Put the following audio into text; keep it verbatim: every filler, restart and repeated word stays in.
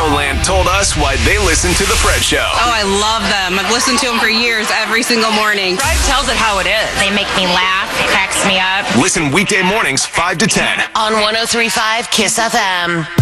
Chicagoland told us why they listen to The Fred Show. Oh, I love them. I've listened to them for years, every single morning. Fred tells it how it is. They make me laugh, cracks me up. Listen weekday mornings five to ten. On one oh three point five Kiss F M.